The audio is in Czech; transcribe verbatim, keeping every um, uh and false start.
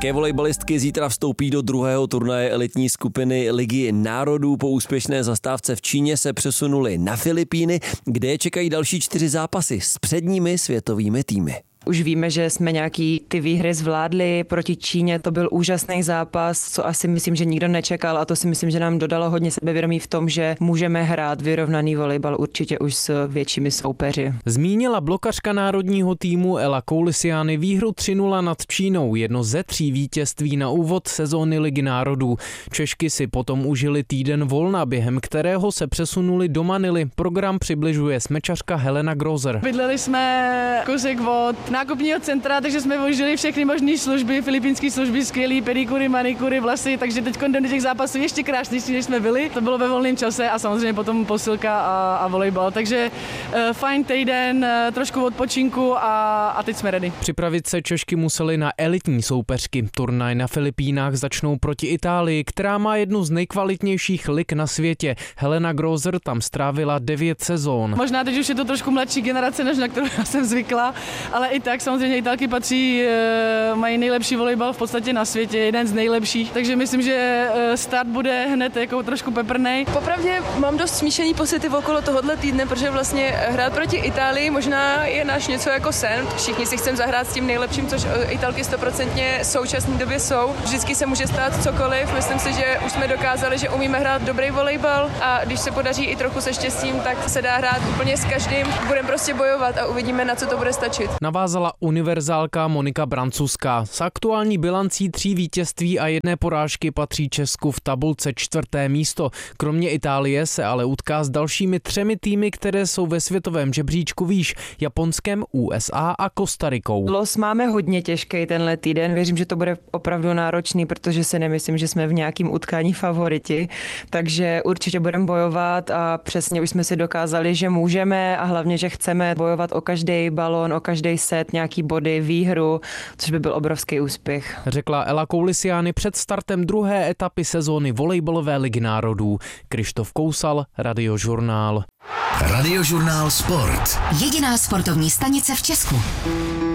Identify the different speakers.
Speaker 1: České volejbalistky zítra vstoupí do druhého turnaje elitní skupiny Ligy národů. Po úspěšné zastávce v Číně se přesunuli na Filipíny, kde je čekají další čtyři zápasy s předními světovými týmy.
Speaker 2: Už víme, že jsme nějaký ty výhry zvládli proti Číně, to byl úžasný zápas, co asi myslím, že nikdo nečekal a to si myslím, že nám dodalo hodně sebevědomí v tom, že můžeme hrát vyrovnaný volejbal určitě už s většími soupeři.
Speaker 3: Zmínila blokařka národního týmu Ela Koulisiany výhru tři nula nad Čínou, jedno ze tří vítězství na úvod sezóny Ligy národů. Češky si potom užili týden volna, během kterého se přesunuli do Manily. Program přibližuje smečařka Helena Grozer.
Speaker 4: Bydleli jsme kousek od nákupního centra, takže jsme využili všechny možné služby, filipínské služby, skvělý pedikury, manikury, vlasy, takže teď jdem do těch zápasů ještě krásnější, než jsme byli. To bylo ve volném čase a samozřejmě potom posilka a, a volejbal. Takže uh, fajn týden, uh, trošku odpočinku a, a teď jsme ready.
Speaker 3: Připravit se Češky museli na elitní soupeřky. Turnaj na Filipínách začnou proti Itálii, která má jednu z nejkvalitnějších lig na světě. Helena Grozer tam strávila devět sezón.
Speaker 4: Možná teď už je to trošku mladší generace, než na kterou já jsem zvykla, ale i tak samozřejmě Italky patří, mají nejlepší volejbal v podstatě na světě, jeden z nejlepších, takže myslím, že start bude hned jako trošku peprnej.
Speaker 5: Popravdě mám dost smíšený pocity okolo tohohle týdne, protože vlastně hrát proti Itálii možná je náš něco jako sen. Všichni si chceme zahrát s tím nejlepším, což Italky stoprocentně v současné době jsou. Vždycky se může stát cokoliv, myslím si, že už jsme dokázali, že umíme hrát dobrý volejbal a když se podaří i trochu se štěstím, tak se dá hrát úplně s každým. Budeme prostě bojovat a uvidíme, na co to bude stačit.
Speaker 3: Navázala univerzálka Monika Brancuská. S aktuální bilancí tří vítězství a jedné porážky patří Česku v tabulce čtvrté místo. Kromě Itálie se ale utká s dalšími třemi týmy, které jsou ve světovém žebříčku výš, Japonskem, U S A a Kostarikou.
Speaker 2: Los máme hodně těžký tenhle týden, věřím, že to bude opravdu náročný, protože si nemyslím, že jsme v nějakém utkání favoriti, takže určitě budeme bojovat a přesně už jsme si dokázali, že můžeme a hlavně, že chceme bojovat o každý balón, o každý set, nějaký body, výhru, což by byl obrovský úspěch.
Speaker 3: Řekla Ela Koulisiany před startem druhé etapy sezóny volejbalové ligy národů. Krištof Kousal, Radiožurnál.
Speaker 6: Radiožurnál Sport.
Speaker 7: Jediná sportovní stanice v Česku.